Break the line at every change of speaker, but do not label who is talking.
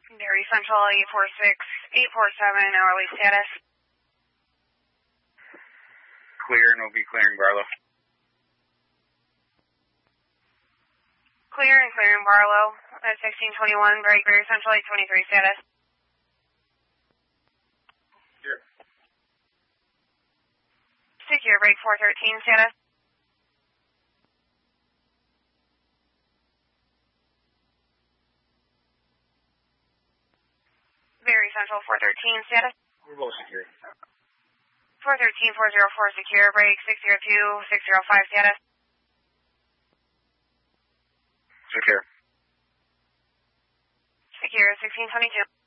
Dairy Central 847, hourly status.
Clear, and we'll be clearing Barlow.
Clear and clearing Barlow at 1621, break Dairy Central 823 status.
Sure.
Secure, break 413 status. Dairy Central 413 status.
We're both secure.
413, 404 secure, break 602, 605 status.
Secure.
Secure, 1622.